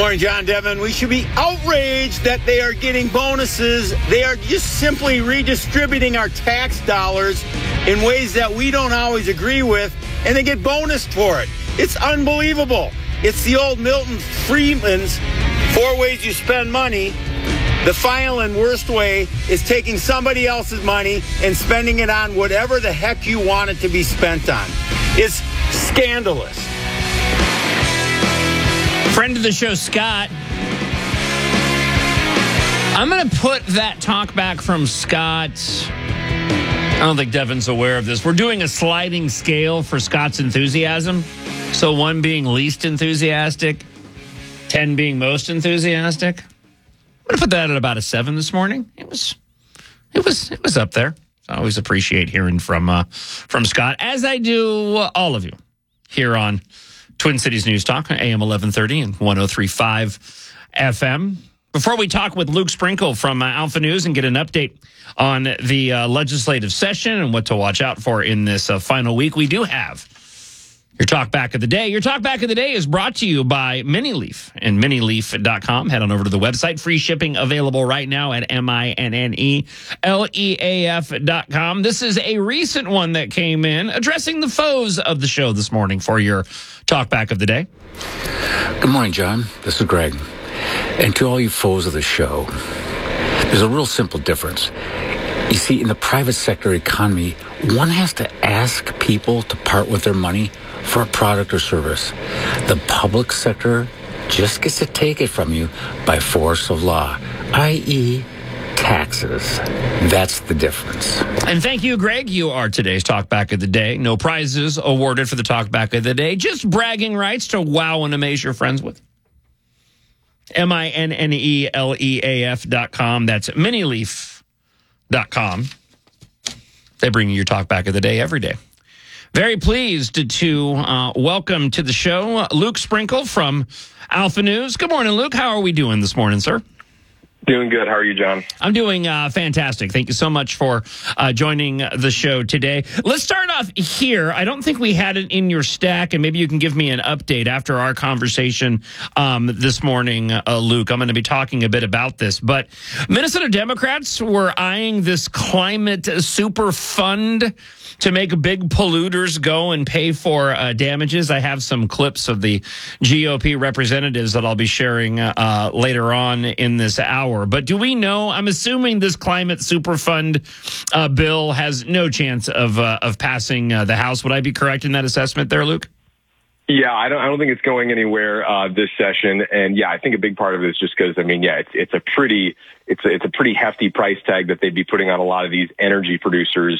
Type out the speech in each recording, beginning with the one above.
morning, John Devin. We should be outraged that they are getting bonuses. They are just simply redistributing our tax dollars in ways that we don't always agree with, and they get bonused for it. It's unbelievable. It's the old Milton Friedman's 4 ways you spend money. The final and worst way is taking somebody else's money and spending it on whatever the heck you want it to be spent on. It's scandalous. Friend of the show, Scott. I'm going to put that talk back from Scott. I don't think Devin's aware of this. We're doing a sliding scale for Scott's enthusiasm. So 1 being least enthusiastic, 10 being most enthusiastic. I'm going to put that at about a 7 this morning. It was up there. I always appreciate hearing from Scott, as I do all of you here on Twin Cities News Talk, AM 1130 and 103.5 FM. Before we talk with Luke Sprinkle from Alpha News and get an update on the legislative session and what to watch out for in this final week, we do have your Talk Back of the Day. Your Talk Back of the Day is brought to you by Minileaf and Minileaf.com. Head on over to the website. Free shipping available right now at MINNELEAF.com. This is a recent one that came in addressing the foes of the show this morning for your Talk Back of the Day. Good morning, John. This is Greg. And to all you foes of the show, there's a real simple difference. You see, in the private sector economy, one has to ask people to part with their money for a product or service. The public sector just gets to take it from you by force of law, i.e., taxes. That's the difference. And thank you, Greg. You are today's Talk Back of the Day. No prizes awarded for the Talk Back of the Day. Just bragging rights to wow and amaze your friends with. MINNELEAF.com. That's Minileaf.com. They bring you your Talk Back of the Day every day. Very pleased to welcome to the show Luke Sprinkle from Alpha News. Good morning, Luke. How are we doing this morning, sir? Doing good. How are you, John? I'm doing fantastic. Thank you so much for joining the show today. Let's start off here. I don't think we had it in your stack, and maybe you can give me an update after our conversation this morning, Luke. I'm going to be talking a bit about this, but Minnesota Democrats were eyeing this climate super fund to make big polluters go and pay for damages. I have some clips of the GOP representatives that I'll be sharing later on in this hour. But do we know, I'm assuming this climate super fund bill has no chance of passing the House. Would I be correct in that assessment there, Luke? Yeah, I don't think it's going anywhere this session, and yeah, I think a big part of it is just because it's a pretty hefty price tag that they'd be putting on a lot of these energy producers.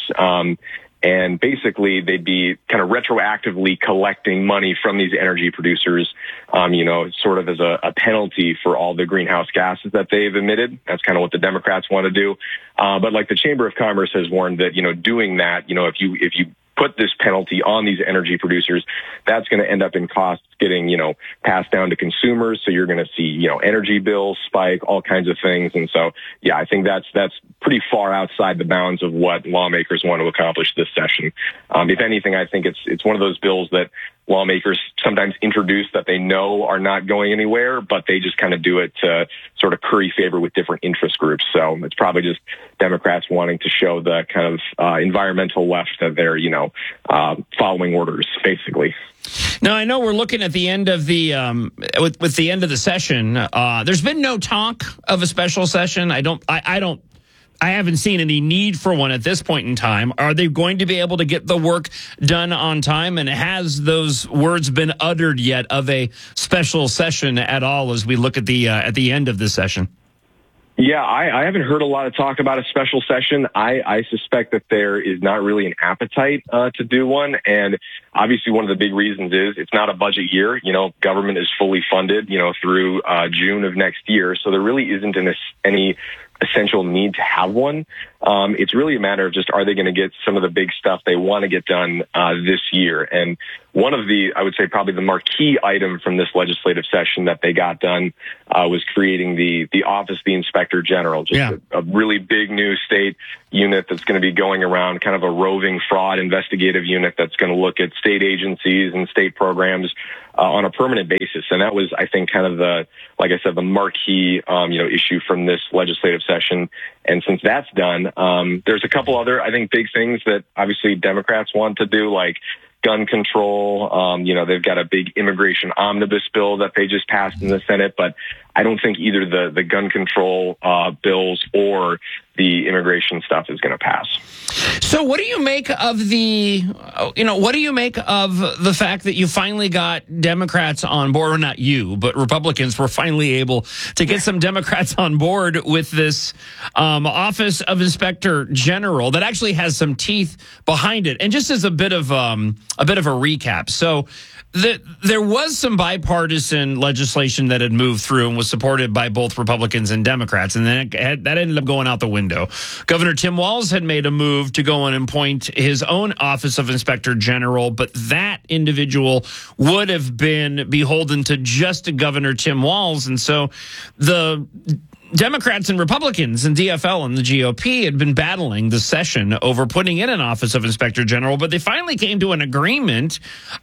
And basically, they'd be kind of retroactively collecting money from these energy producers, sort of as a penalty for all the greenhouse gases that they've emitted. That's kind of what the Democrats want to do. But like the Chamber of Commerce has warned that, doing that, if you put this penalty on these energy producers, that's going to end up in costs getting, passed down to consumers. So you're going to see, energy bills spike, all kinds of things. And so, yeah, I think that's pretty far outside the bounds of what lawmakers want to accomplish this session. If anything, I think it's one of those bills that lawmakers sometimes introduce that they know are not going anywhere, but they just kind of do it to sort of curry favor with different interest groups. So it's probably just Democrats wanting to show the kind of environmental left that they're, following orders, basically. Now, I know we're looking at the end of the with the end of the session. There's been no talk of a special session. I haven't seen any need for one at this point in time. Are they going to be able to get the work done on time? And has those words been uttered yet of a special session at all as we look at the end of this session? Yeah, I haven't heard a lot of talk about a special session. I suspect that there is not really an appetite to do one. And obviously one of the big reasons is it's not a budget year. Government is fully funded, through June of next year. So there really isn't any essential need to have one. It's really a matter of just, are they going to get some of the big stuff they want to get done this year? And one of the, I would say probably the marquee item from this legislative session that they got done was creating the Office of the Inspector General, just a really big new state unit that's going to be going around, kind of a roving fraud investigative unit that's going to look at state agencies and state programs on a permanent basis. And that was, I think, kind of the, like I said, the marquee, issue from this legislative session. And since that's done, there's a couple other, I think, big things that obviously Democrats want to do, like gun control. They've got a big immigration omnibus bill that they just passed in the Senate, but I don't think either the gun control bills or the immigration stuff is going to pass. So what do you make of the fact that you finally got Democrats on board, or not you, but Republicans were finally able to get some Democrats on board with this Office of Inspector General that actually has some teeth behind it? And just as a bit of a recap. So there was some bipartisan legislation that had moved through and was supported by both Republicans and Democrats, and then that ended up going out the window. Governor Tim Walz had made a move to go and appoint his own Office of Inspector General, but that individual would have been beholden to just Governor Tim Walz, and so the Democrats and Republicans and DFL and the GOP had been battling the session over putting in an Office of Inspector General, but they finally came to an agreement.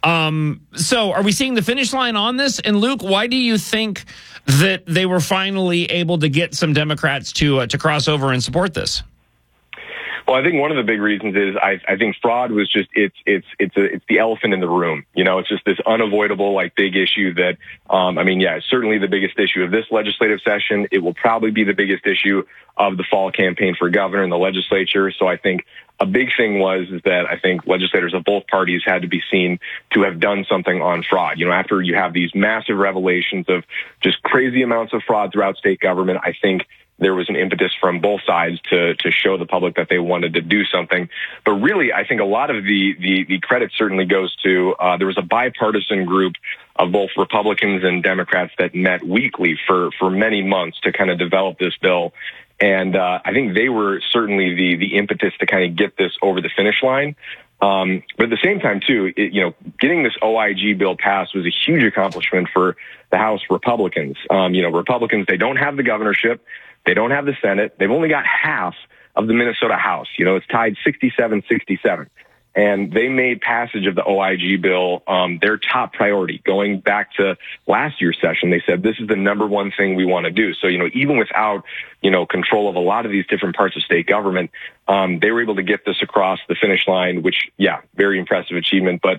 So are we seeing the finish line on this? And Luke, why do you think that they were finally able to get some Democrats to cross over and support this? Well, I think one of the big reasons is I think fraud was just it's the elephant in the room. It's just this unavoidable big issue that it's certainly the biggest issue of this legislative session. It will probably be the biggest issue of the fall campaign for governor and the legislature. So I think a big thing is that I think legislators of both parties had to be seen to have done something on fraud. After you have these massive revelations of just crazy amounts of fraud throughout state government, I think there was an impetus from both sides to show the public that they wanted to do something. But really, I think a lot of the credit certainly goes to, there was a bipartisan group of both Republicans and Democrats that met weekly for many months to kind of develop this bill. And I think they were certainly the impetus to kind of get this over the finish line. But at the same time, too, getting this OIG bill passed was a huge accomplishment for the House Republicans. Republicans, they don't have the governorship. They don't have the Senate. They've only got half of the Minnesota House. It's tied 67-67. And they made passage of the OIG bill their top priority. Going back to last year's session, they said this is the number one thing we want to do. So, even without, control of a lot of these different parts of state government, they were able to get this across the finish line, which, very impressive achievement. But,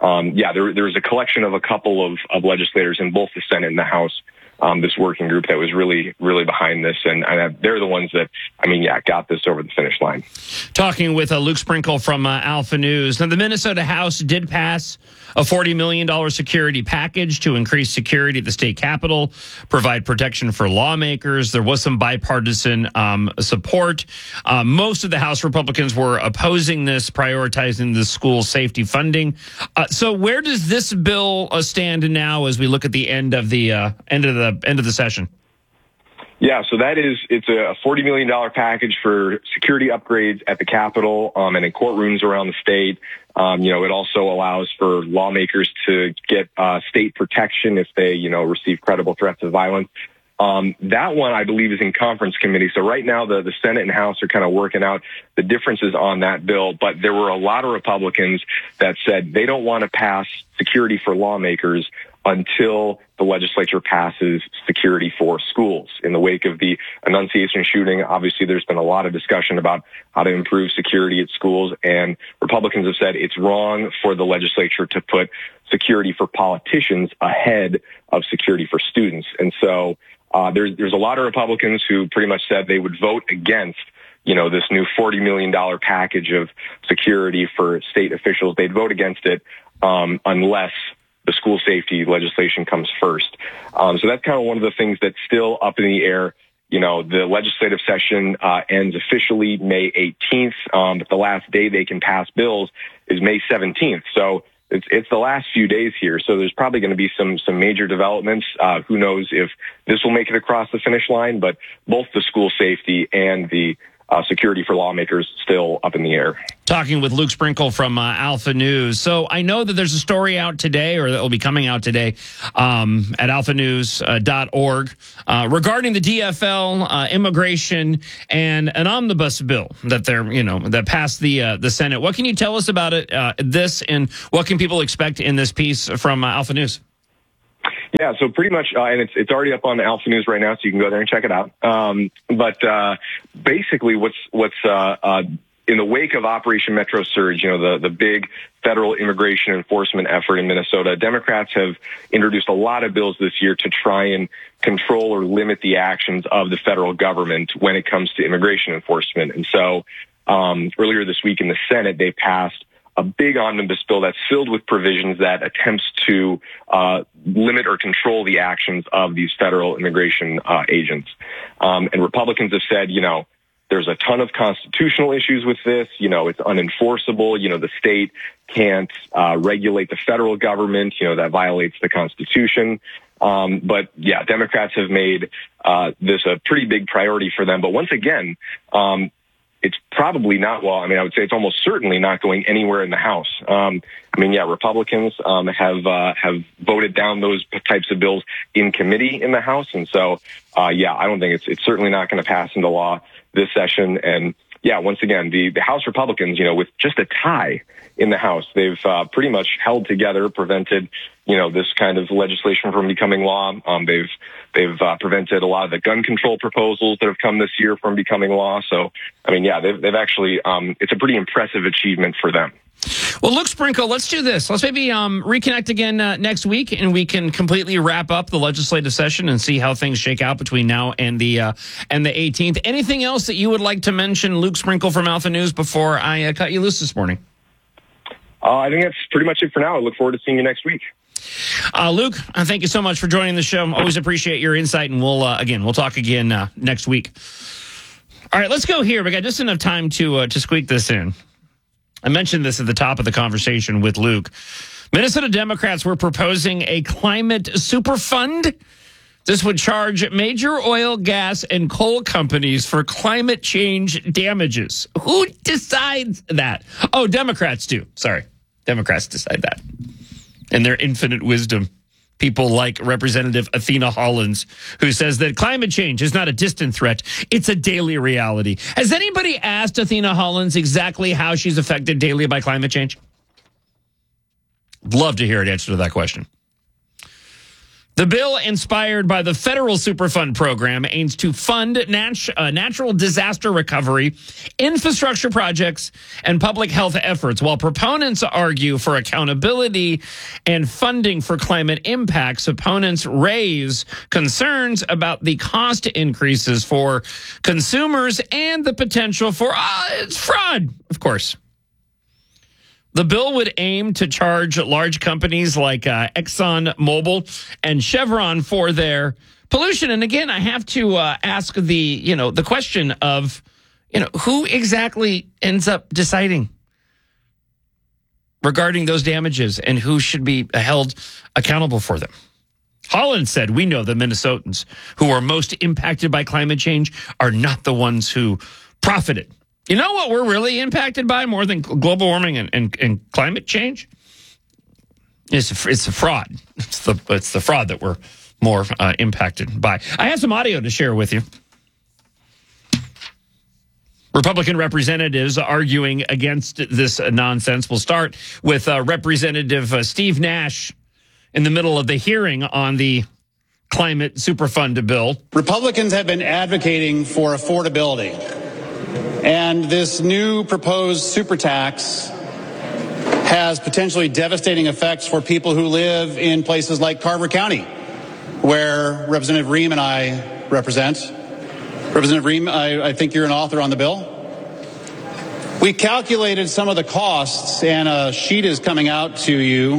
there was a collection of a couple of legislators in both the Senate and the House, this working group that was really, really behind this. And they're the ones that, got this over the finish line. Talking with Luke Sprinkle from Alpha News. Now, the Minnesota House did pass a $40 million security package to increase security at the state capitol, provide protection for lawmakers. There was some bipartisan support. Most of the House Republicans were opposing this, prioritizing the school safety funding. So where does this bill stand now as we look at the end of the session? Yeah, so it's a $40 million package for security upgrades at the Capitol and in courtrooms around the state. It also allows for lawmakers to get state protection if they, receive credible threats of violence. That one, I believe, is in conference committee. So right now, the Senate and House are kind of working out the differences on that bill. But there were a lot of Republicans that said they don't want to pass security for lawmakers until the legislature passes security for schools. In the wake of the Annunciation shooting, obviously there's been a lot of discussion about how to improve security at schools, and Republicans have said it's wrong for the legislature to put security for politicians ahead of security for students. And so there's a lot of Republicans who pretty much said they would vote against this new $40 million package of security for state officials. They'd vote against it unless the school safety legislation comes first. So that's kind of one of the things that's still up in the air. The legislative session ends officially May 18th, but the last day they can pass bills is May 17th. So it's the last few days here. So there's probably going to be some major developments. Who knows if this will make it across the finish line, but both the school safety and the security for lawmakers still up in the air. Talking with Luke Sprinkle from Alpha News. So I know that there's a story out today, or that will be coming out today, at alphanews.org regarding the DFL, immigration, and an omnibus bill that that passed the Senate. What can you tell us about it? This, and what can people expect in this piece from Alpha News? Yeah, so pretty much, and it's already up on Alpha News right now, so you can go there and check it out. But basically, what's in the wake of Operation Metro Surge, the big federal immigration enforcement effort in Minnesota, Democrats have introduced a lot of bills this year to try and control or limit the actions of the federal government when it comes to immigration enforcement. And so earlier this week in the Senate, they passed a big omnibus bill that's filled with provisions that attempts to limit or control the actions of these federal immigration agents. And Republicans have said, there's a ton of constitutional issues with this. It's unenforceable. The state can't regulate the federal government. That violates the Constitution. But yeah, Democrats have made this a pretty big priority for them. But once again, it's probably not, I would say it's almost certainly not going anywhere in the House. Republicans have voted down those types of bills in committee in the House. And so, I don't think it's certainly not going to pass into law this session. And yeah, once again, the House Republicans, with just a tie in the House, they've pretty much held together, prevented, this kind of legislation from becoming law. They've prevented a lot of the gun control proposals that have come this year from becoming law. So, they've actually, it's a pretty impressive achievement for them. Well, Luke Sprinkle, let's do this. Let's maybe reconnect again next week, and we can completely wrap up the legislative session and see how things shake out between now and the 18th. Anything else that you would like to mention, Luke Sprinkle from Alpha News, before I cut you loose this morning? I think that's pretty much it for now. I look forward to seeing you next week. Luke, thank you so much for joining the show. Always appreciate your insight, and we'll talk again next week. All right, let's go here. We got just enough time to squeak this in. I mentioned this at the top of the conversation with Luke. Minnesota Democrats were proposing a climate super fund. This would charge major oil, gas, and coal companies for climate change damages. Who decides that? Oh, Democrats do. Sorry. Democrats decide that. In their infinite wisdom. People like Representative Athena Hollins, who says that climate change is not a distant threat. It's a daily reality. Has anybody asked Athena Hollins exactly how she's affected daily by climate change? Love to hear an answer to that question. The bill, inspired by the federal Superfund program, aims to fund natural disaster recovery, infrastructure projects, and public health efforts, while proponents argue for accountability and funding for climate impacts. Opponents raise concerns about the cost increases for consumers and the potential for fraud, of course. The bill would aim to charge large companies like ExxonMobil and Chevron for their pollution. And again, I have to ask the question of, who exactly ends up deciding regarding those damages and who should be held accountable for them. Holland said, we know the Minnesotans who are most impacted by climate change are not the ones who profited. You know what we're really impacted by more than global warming and climate change? It's the fraud. It's the fraud that we're more impacted by. I have some audio to share with you. Republican representatives arguing against this nonsense. We'll start with Representative Steve Nash in the middle of the hearing on the Climate Superfund bill. Republicans have been advocating for affordability. And this new proposed super tax has potentially devastating effects for people who live in places like Carver County, where Representative Rehm and I represent. Representative Rehm, I think you're an author on the bill. We calculated some of the costs, and a sheet is coming out to you.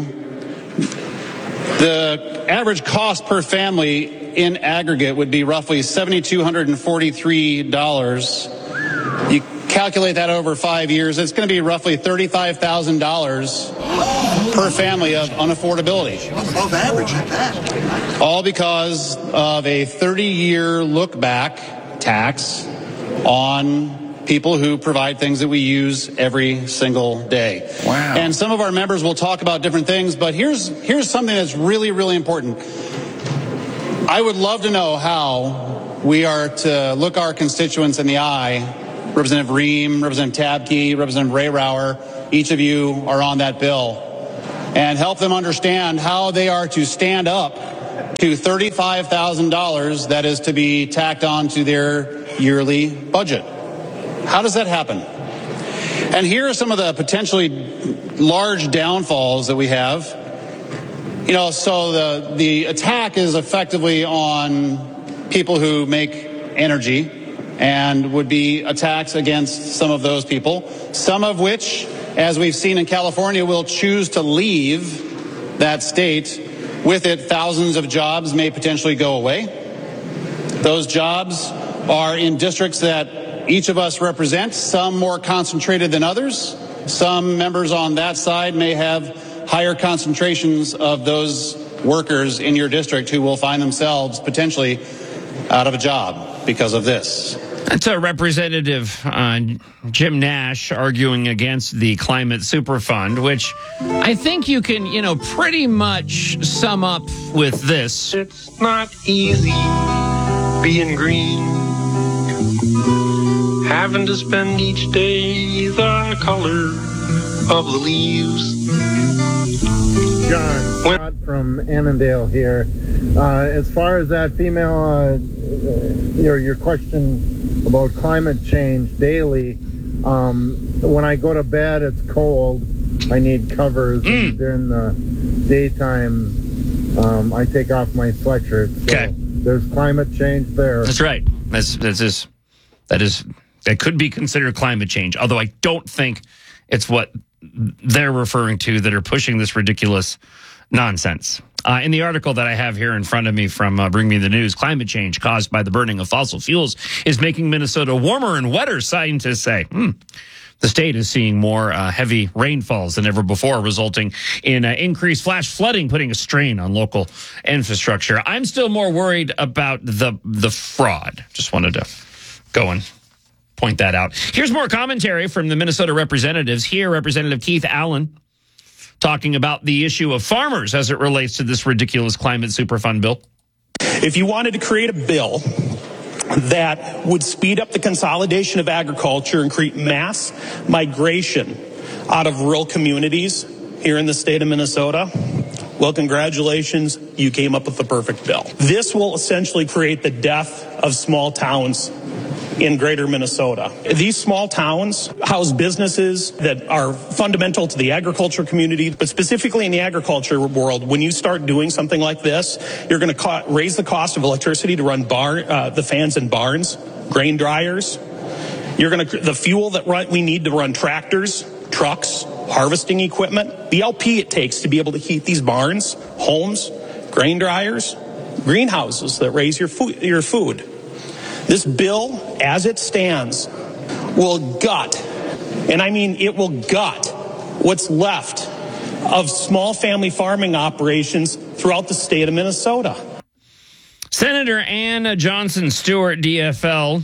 The average cost per family in aggregate would be roughly $7,243. You calculate that over 5 years, it's going to be roughly $35,000 per family of unaffordability. Above average at that. All because of a 30-year look-back tax on people who provide things that we use every single day. Wow. And some of our members will talk about different things, but here's something that's really, really important. I would love to know how we are to look our constituents in the eye. Representative Ream, Representative Tabke, Representative Rayrauer, each of you are on that bill, and help them understand how they are to stand up to $35,000 that is to be tacked on to their yearly budget. How does that happen? And here are some of the potentially large downfalls that we have. So the attack is effectively on people who make energy and would be attacks against some of those people, some of which, as we've seen in California, will choose to leave that state. With it, thousands of jobs may potentially go away. Those jobs are in districts that each of us represent, some more concentrated than others. Some members on that side may have higher concentrations of those workers in your district who will find themselves potentially out of a job because of this. That's a Representative Jim Nash arguing against the Climate Superfund, which I think you can, pretty much sum up with this. It's not easy being green, having to spend each day the color of the leaves. John Scott from Annandale here. As far as that female, your question about climate change daily, when I go to bed, it's cold. I need covers. And during the daytime, I take off my sweatshirt. So okay. There's climate change there. That's right. That could be considered climate change, although I don't think it's what they're referring to that are pushing this ridiculous nonsense. In the article that I have here in front of me from Bring Me the News, climate change caused by the burning of fossil fuels is making Minnesota warmer and wetter, scientists say. The state is seeing more heavy rainfalls than ever before, resulting in increased flash flooding, putting a strain on local infrastructure. I'm still more worried about the fraud. Just wanted to go and point that out. Here's more commentary from the Minnesota representatives. Here, Representative Keith Allen talking about the issue of farmers as it relates to this ridiculous Climate Superfund bill. If you wanted to create a bill that would speed up the consolidation of agriculture and create mass migration out of rural communities here in the state of Minnesota, well, congratulations, you came up with the perfect bill. This will essentially create the death of small towns in greater Minnesota. These small towns house businesses that are fundamental to the agriculture community, but specifically in the agriculture world, when you start doing something like this, you're going to raise the cost of electricity to run the fans in barns, grain dryers. The fuel that we need to run tractors, trucks, harvesting equipment, the LP it takes to be able to heat these barns, homes, grain dryers, greenhouses that raise your food. This bill, as it stands, will gut, and I mean it will gut, what's left of small family farming operations throughout the state of Minnesota. Senator Anna Johnson Stewart, DFL,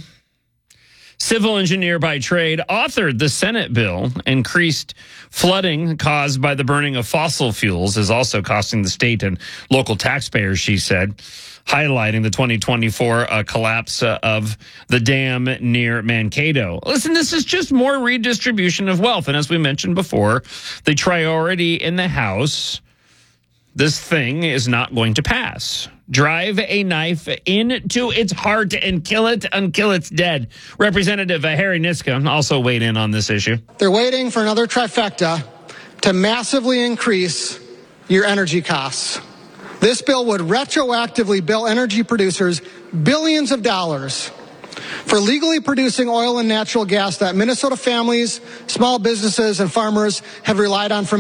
civil engineer by trade, authored the Senate bill. Increased flooding caused by the burning of fossil fuels is also costing the state and local taxpayers, she said, highlighting the 2024 collapse of the dam near Mankato. Listen, this is just more redistribution of wealth. And as we mentioned before, the priority in the House, this thing is not going to pass. Drive a knife into its heart and kill it until it's dead. Representative Harry Niska also weighed in on this issue. They're waiting for another trifecta to massively increase your energy costs. This bill would retroactively bill energy producers billions of dollars for legally producing oil and natural gas that Minnesota families, small businesses, and farmers have relied on for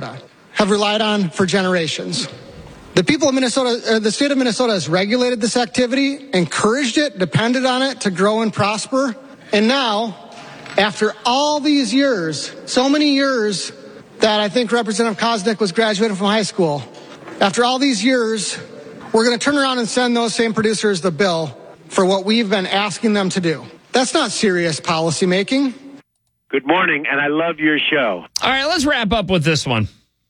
generations. The people of Minnesota, the state of Minnesota has regulated this activity, encouraged it, depended on it to grow and prosper. And now, after all these years, so many years that I think Representative Koznick was graduating from high school, after all these years, we're going to turn around and send those same producers the bill for what we've been asking them to do. That's not serious policymaking. Good morning, and I love your show. All right, let's wrap up with this one.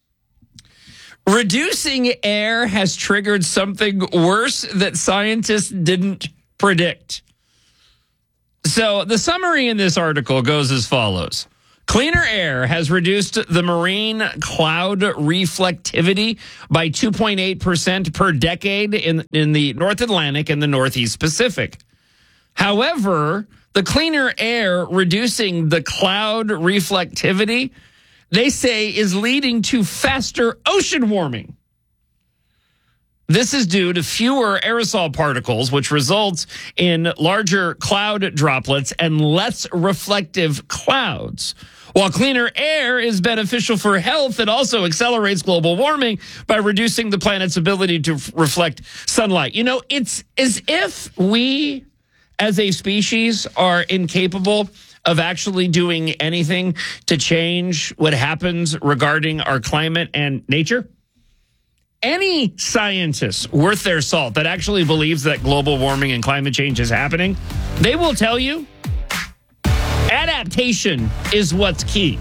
Reducing air has triggered something worse that scientists didn't predict. So the summary in this article goes as follows. Cleaner air has reduced the marine cloud reflectivity by 2.8% per decade in the North Atlantic and the Northeast Pacific. However, the cleaner air reducing the cloud reflectivity, they say, is leading to faster ocean warming. This is due to fewer aerosol particles, which results in larger cloud droplets and less reflective clouds. While cleaner air is beneficial for health, it also accelerates global warming by reducing the planet's ability to reflect sunlight. You know, it's as if we as a species are incapable of actually doing anything to change what happens regarding our climate and nature. Any scientist worth their salt that actually believes that global warming and climate change is happening, they will tell you adaptation is what's key.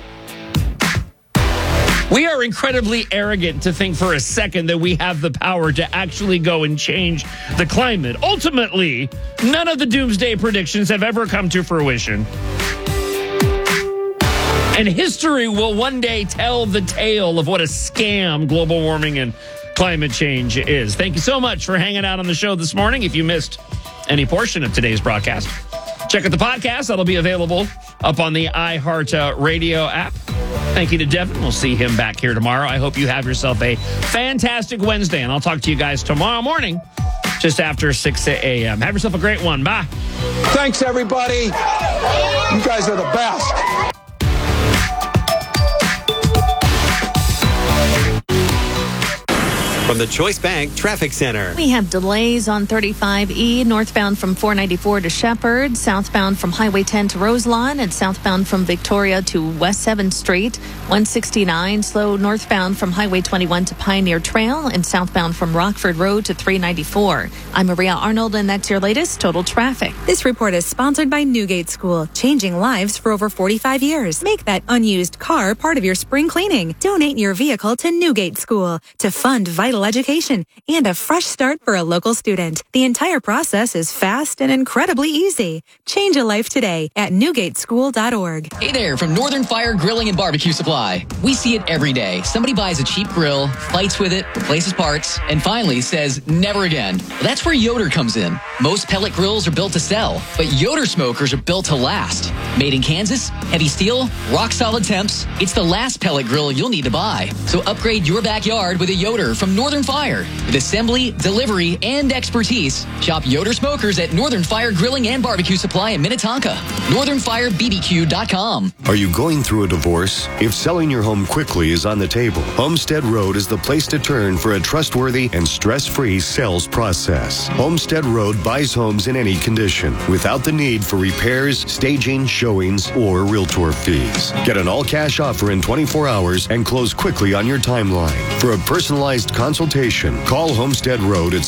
We are incredibly arrogant to think for a second that we have the power to actually go and change the climate. Ultimately, none of the doomsday predictions have ever come to fruition. And history will one day tell the tale of what a scam global warming and climate change is. Thank you so much for hanging out on the show this morning. If you missed any portion of today's broadcast, check out the podcast. That'll be available up on the iHeart Radio app. Thank you to Devin. We'll see him back here tomorrow. I hope you have yourself a fantastic Wednesday, and I'll talk to you guys tomorrow morning just after 6 a.m. Have yourself a great one. Bye. Thanks, everybody. You guys are the best. From the Choice Bank Traffic Center. We have delays on 35E, northbound from 494 to Shepherd, southbound from Highway 10 to Roselawn, and southbound from Victoria to West 7th Street. 169 slow northbound from Highway 21 to Pioneer Trail, and southbound from Rockford Road to 394. I'm Maria Arnold, and that's your latest Total Traffic. This report is sponsored by Newgate School, changing lives for over 45 years. Make that unused car part of your spring cleaning. Donate your vehicle to Newgate School to fund vital education and a fresh start for a local student. The entire process is fast and incredibly easy. Change a life today at newgateschool.org. Hey there, from Northern Fire Grilling and Barbecue Supply. We see it every day. Somebody buys a cheap grill, fights with it, replaces parts, and finally says, never again. That's where Yoder comes in. Most pellet grills are built to sell, but Yoder smokers are built to last. Made in Kansas, heavy steel, rock solid temps. It's the last pellet grill you'll need to buy. So upgrade your backyard with a Yoder from Northern Fire. With assembly, delivery, and expertise, shop Yoder Smokers at Northern Fire Grilling and Barbecue Supply in Minnetonka. NorthernFireBBQ.com. Are you going through a divorce? If selling your home quickly is on the table, Homestead Road is the place to turn for a trustworthy and stress-free sales process. Homestead Road buys homes in any condition without the need for repairs, staging, showings, or realtor fees. Get an all-cash offer in 24 hours and close quickly on your timeline. For a personalized consultation, call Homestead Road at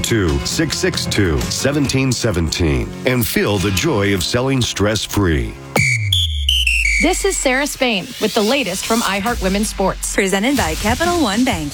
612-662-1717 and feel the joy of selling stress-free. This is Sarah Spain with the latest from iHeart Women's Sports. Presented by Capital One Bank.